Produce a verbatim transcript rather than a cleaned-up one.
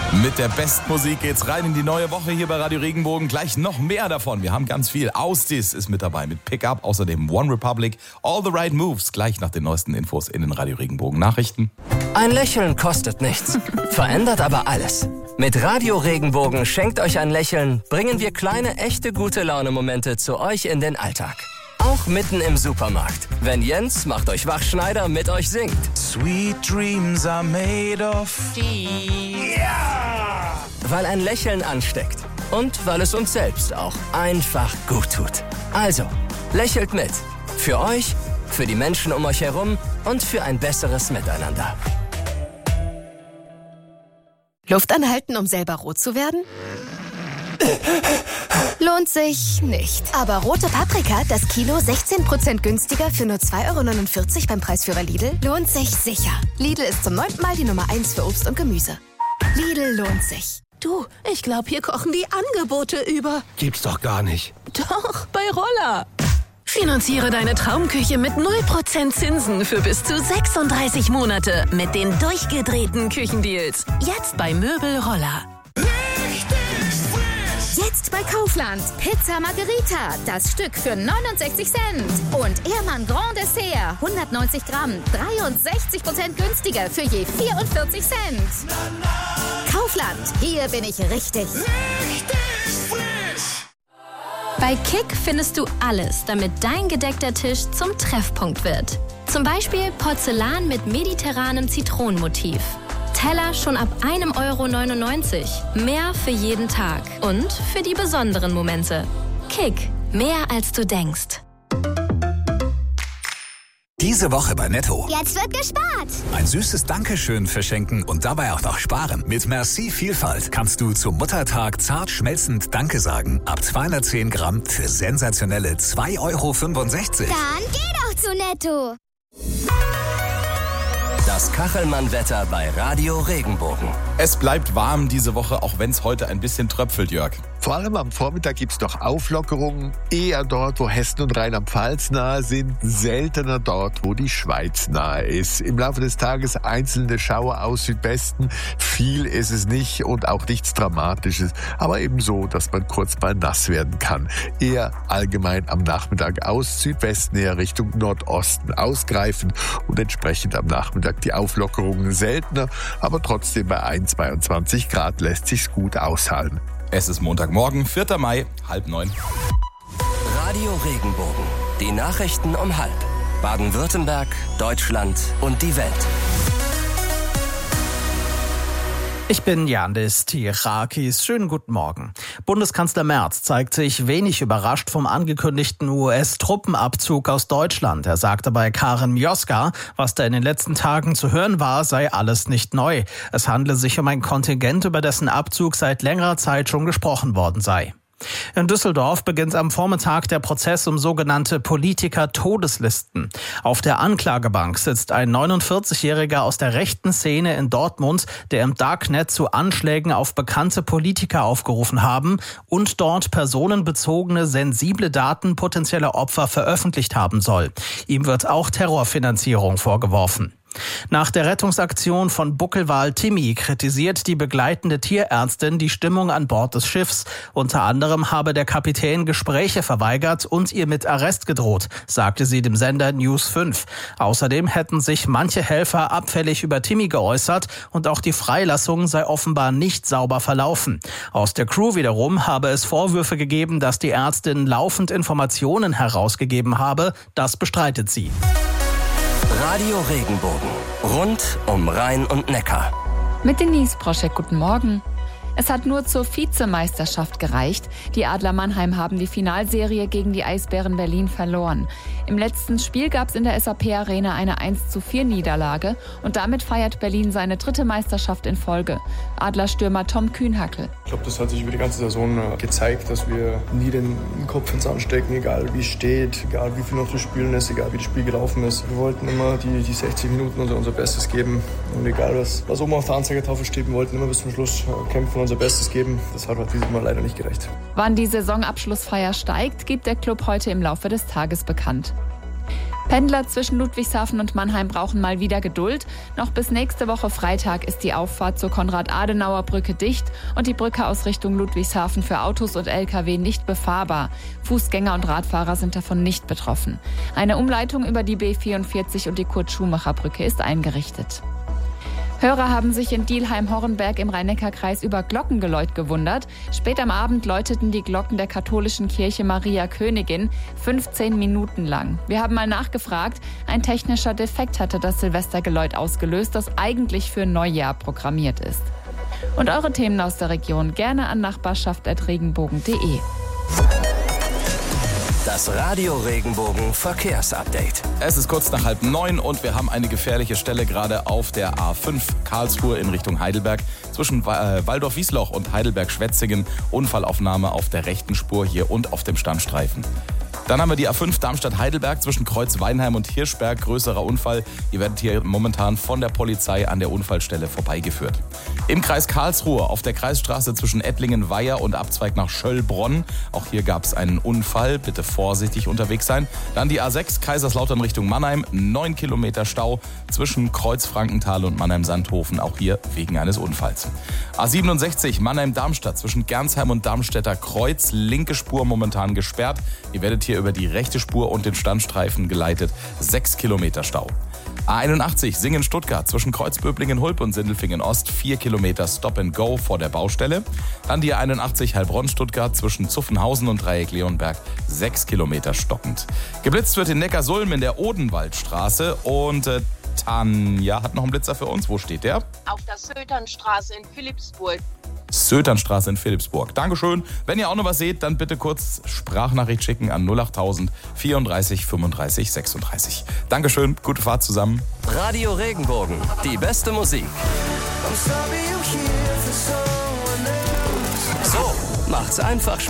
Mit der Bestmusik geht's rein in die neue Woche hier bei Radio Regenbogen. Gleich noch mehr davon. Wir haben ganz viel. Austis ist mit dabei mit Pickup. Außerdem One Republic. All the Right Moves. Gleich nach den neuesten Infos in den Radio Regenbogen Nachrichten. Ein Lächeln kostet nichts, verändert aber alles. Mit Radio Regenbogen schenkt euch ein Lächeln, bringen wir kleine, echte Gute-Laune-Momente zu euch in den Alltag. Auch mitten im Supermarkt, wenn Jens macht euch Wachschneider mit euch singt. Sweet dreams are made of... Ja! Weil ein Lächeln ansteckt und weil es uns selbst auch einfach gut tut. Also, lächelt mit. Für euch, für die Menschen um euch herum und für ein besseres Miteinander. Luft anhalten, um selber rot zu werden? Lohnt sich nicht. Aber rote Paprika, das Kilo sechzehn Prozent günstiger für nur zwei Euro neunundvierzig beim Preisführer Lidl, lohnt sich sicher. Lidl ist zum neunten Mal die Nummer eins für Obst und Gemüse. Lidl lohnt sich. Du, ich glaube, hier kochen die Angebote über. Gibt's doch gar nicht. Doch, bei Roller. Finanziere deine Traumküche mit null Prozent Zinsen für bis zu sechsunddreißig Monate mit den durchgedrehten Küchendeals. Jetzt bei Möbel Roller. Jetzt bei Kaufland. Pizza Margherita. Das Stück für neunundsechzig Cent. Und Ehrmann Grand Dessert. hundertneunzig Gramm. dreiundsechzig Prozent günstiger für je vierundvierzig Cent. Kaufland. Hier bin ich richtig. Richtig frisch. Bei Kick findest du alles, damit dein gedeckter Tisch zum Treffpunkt wird. Zum Beispiel Porzellan mit mediterranem Zitronenmotiv. Teller schon ab einem Euro neunundneunzig. Mehr für jeden Tag und für die besonderen Momente. Kick, mehr als du denkst. Diese Woche bei Netto. Jetzt wird gespart. Ein süßes Dankeschön verschenken und dabei auch noch sparen. Mit Merci Vielfalt kannst du zum Muttertag zart schmelzend Danke sagen. Ab zweihundertzehn Gramm für sensationelle zwei Euro fünfundsechzig. Dann geh doch zu Netto. Das Kachelmann-Wetter bei Radio Regenbogen. Es bleibt warm diese Woche, auch wenn es heute ein bisschen tröpfelt, Jörg. Vor allem am Vormittag gibt es noch Auflockerungen, eher dort, wo Hessen und Rheinland-Pfalz nahe sind, seltener dort, wo die Schweiz nahe ist. Im Laufe des Tages einzelne Schauer aus Südwesten, viel ist es nicht und auch nichts Dramatisches, aber eben so, dass man kurz mal nass werden kann. Eher allgemein am Nachmittag aus Südwesten eher Richtung Nordosten ausgreifen und entsprechend am Nachmittag die Auflockerungen seltener, aber trotzdem bei einundzwanzig Grad lässt sich's gut aushalten. Es ist Montagmorgen, vierter Mai, halb neun. Radio Regenbogen. Die Nachrichten um halb. Baden-Württemberg, Deutschland und die Welt. Ich bin Yandis Tirakis. Schönen guten Morgen. Bundeskanzler Merz zeigt sich wenig überrascht vom angekündigten U S-Truppenabzug aus Deutschland. Er sagte bei Karin Mioska, was da in den letzten Tagen zu hören war, sei alles nicht neu. Es handle sich um ein Kontingent, über dessen Abzug seit längerer Zeit schon gesprochen worden sei. In Düsseldorf beginnt am Vormittag der Prozess um sogenannte Politiker-Todeslisten. Auf der Anklagebank sitzt ein neunundvierzigjähriger aus der rechten Szene in Dortmund, der im Darknet zu Anschlägen auf bekannte Politiker aufgerufen haben und dort personenbezogene, sensible Daten potenzieller Opfer veröffentlicht haben soll. Ihm wird auch Terrorfinanzierung vorgeworfen. Nach der Rettungsaktion von Buckelwal Timmy kritisiert die begleitende Tierärztin die Stimmung an Bord des Schiffs. Unter anderem habe der Kapitän Gespräche verweigert und ihr mit Arrest gedroht, sagte sie dem Sender News fünf. Außerdem hätten sich manche Helfer abfällig über Timmy geäußert und auch die Freilassung sei offenbar nicht sauber verlaufen. Aus der Crew wiederum habe es Vorwürfe gegeben, dass die Ärztin laufend Informationen herausgegeben habe. Das bestreitet sie. Radio Regenbogen. Rund um Rhein und Neckar. Mit Denise Proschek, guten Morgen. Es hat nur zur Vizemeisterschaft gereicht. Die Adler Mannheim haben die Finalserie gegen die Eisbären Berlin verloren. Im letzten Spiel gab es in der S A P Arena eine eins zu vier Niederlage und damit feiert Berlin seine dritte Meisterschaft in Folge. Adlerstürmer Tom Kühnhackel. Ich glaube, das hat sich über die ganze Saison gezeigt, dass wir nie den Kopf ins Sand stecken, egal wie es steht, egal wie viel noch zu spielen ist, egal wie das Spiel gelaufen ist. Wir wollten immer die, die sechzig Minuten unser, unser Bestes geben und egal was, was oben auf der Anzeigetafel steht, wir wollten immer bis zum Schluss kämpfen, unser Bestes geben. Das hat dieses Mal leider nicht gereicht. Wann die Saisonabschlussfeier steigt, gibt der Club heute im Laufe des Tages bekannt. Pendler zwischen Ludwigshafen und Mannheim brauchen mal wieder Geduld. Noch bis nächste Woche Freitag ist die Auffahrt zur Konrad-Adenauer-Brücke dicht und die Brücke aus Richtung Ludwigshafen für Autos und L K W nicht befahrbar. Fußgänger und Radfahrer sind davon nicht betroffen. Eine Umleitung über die B vierundvierzig und die Kurt-Schumacher-Brücke ist eingerichtet. Hörer haben sich in Dielheim-Horrenberg im Rhein-Neckar-Kreis über Glockengeläut gewundert. Spät am Abend läuteten die Glocken der katholischen Kirche Maria Königin fünfzehn Minuten lang. Wir haben mal nachgefragt. Ein technischer Defekt hatte das Silvestergeläut ausgelöst, das eigentlich für Neujahr programmiert ist. Und eure Themen aus der Region gerne an nachbarschaft at regenbogen punkt de. Das Radio Regenbogen Verkehrsupdate. Es ist kurz nach halb neun und wir haben eine gefährliche Stelle gerade auf der A fünf Karlsruhe in Richtung Heidelberg. Zwischen äh, Waldorf-Wiesloch und Heidelberg-Schwetzingen. Unfallaufnahme auf der rechten Spur hier und auf dem Standstreifen. Dann haben wir die A fünf Darmstadt-Heidelberg zwischen Kreuz-Weinheim und Hirschberg. Größerer Unfall. Ihr werdet hier momentan von der Polizei an der Unfallstelle vorbeigeführt. Im Kreis Karlsruhe auf der Kreisstraße zwischen Ettlingen-Weiher und Abzweig nach Schöllbronn. Auch hier gab es einen Unfall. Bitte vorsichtig unterwegs sein. Dann die A sechs Kaiserslautern Richtung Mannheim. neun Kilometer Stau zwischen Kreuz-Frankenthal und Mannheim-Sandhofen. Auch hier wegen eines Unfalls. A siebenundsechzig Mannheim-Darmstadt zwischen Gernsheim und Darmstädter Kreuz. Linke Spur momentan gesperrt. Ihr werdet hier über die rechte Spur und den Standstreifen geleitet. sechs Kilometer Stau. A einundachtzig Singen-Stuttgart zwischen Kreuzböblingen-Hulp und Sindelfingen-Ost. vier Kilometer Stop and Go vor der Baustelle. Dann die A einundachtzig Heilbronn-Stuttgart zwischen Zuffenhausen und Dreieck-Leonberg. sechs Kilometer stockend. Geblitzt wird in Neckarsulm in der Odenwaldstraße. Und äh, Tanja hat noch einen Blitzer für uns. Wo steht der? Auf der Söternstraße in Philippsburg. Söternstraße in Philippsburg. Dankeschön. Wenn ihr auch noch was seht, dann bitte kurz Sprachnachricht schicken an null achttausend vierunddreißig fünfunddreißig sechsunddreißig. Dankeschön, gute Fahrt zusammen. Radio Regenbogen, die beste Musik. So macht's einfach Spaß.